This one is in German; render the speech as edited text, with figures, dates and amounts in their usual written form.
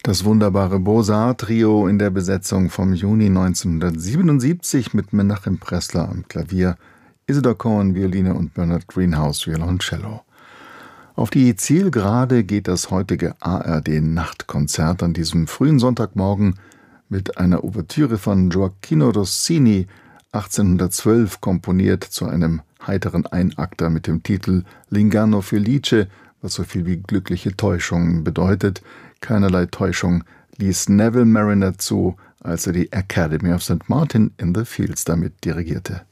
Das wunderbare Beaux-Arts-Trio in der Besetzung vom Juni 1977 mit Menachem Pressler am Klavier, Isidor Cohen Violine und Bernard Greenhouse Violoncello. Auf die Zielgerade geht das heutige ARD-Nachtkonzert an diesem frühen Sonntagmorgen mit einer Ouvertüre von Gioacchino Rossini, 1812 komponiert, zu einem heiteren Einakter mit dem Titel L'Inganno Felice, was so viel wie glückliche Täuschung bedeutet. Keinerlei Täuschung ließ Neville Marriner zu, als er die Academy of St. Martin in the Fields damit dirigierte.